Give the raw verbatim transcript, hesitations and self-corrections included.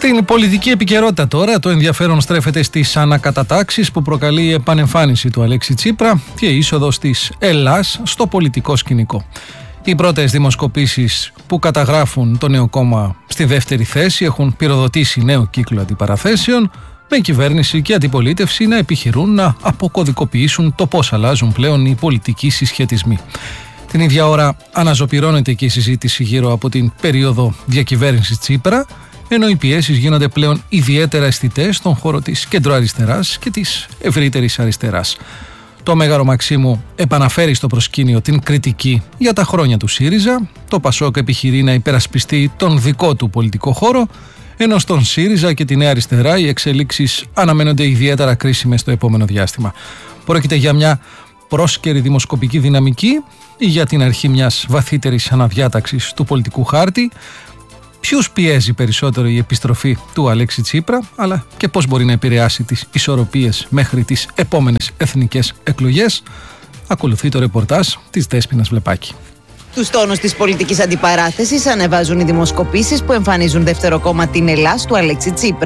Στην πολιτική επικαιρότητα τώρα, το ενδιαφέρον στρέφεται στις ανακατατάξεις που προκαλεί η επανεμφάνιση του Αλέξη Τσίπρα και η είσοδος της Ελλάς στο πολιτικό σκηνικό. Οι πρώτες δημοσκοπήσεις που καταγράφουν το νέο κόμμα στη δεύτερη θέση έχουν πυροδοτήσει νέο κύκλο αντιπαραθέσεων, με κυβέρνηση και αντιπολίτευση να επιχειρούν να αποκωδικοποιήσουν το πώς αλλάζουν πλέον οι πολιτικοί συσχετισμοί. Την ίδια ώρα αναζωπυρώνεται και η συζήτηση γύρω από την περίοδο διακυβέρνησης Τσίπρα, ενώ οι πιέσεις γίνονται πλέον ιδιαίτερα αισθητές στον χώρο της κεντροαριστεράς και της ευρύτερης αριστεράς. Το Μέγαρο Μαξίμου επαναφέρει στο προσκήνιο την κριτική για τα χρόνια του ΣΥΡΙΖΑ, το ΠΑΣΟΚ επιχειρεί να υπερασπιστεί τον δικό του πολιτικό χώρο, ενώ στον ΣΥΡΙΖΑ και τη Νέα Αριστερά οι εξελίξεις αναμένονται ιδιαίτερα κρίσιμες στο επόμενο διάστημα. Πρόκειται για μια πρόσκαιρη δημοσκοπική δυναμική ή για την αρχή μιας βαθύτερης αναδιάταξης του πολιτικού χάρτη? Ποιους πιέζει περισσότερο η επιστροφή του Αλέξη Τσίπρα, αλλά και πώς μπορεί να επηρεάσει τις ισορροπίες μέχρι τις επόμενες εθνικές εκλογές? Ακολουθεί το ρεπορτάζ της Δέσποινας Βλεπάκη. Τους τόνους της πολιτικής αντιπαράθεσης ανεβάζουν οι δημοσκοπήσεις που εμφανίζουν δεύτερο κόμμα την Ελλάς του Αλέξη Τσίπρα.